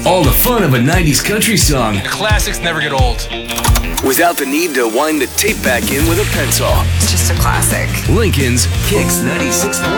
All the fun of a 90s country song The classics never get old. without the need to wind the tape back in with a pencil. It's just a classic. Lincoln's Kicks 96.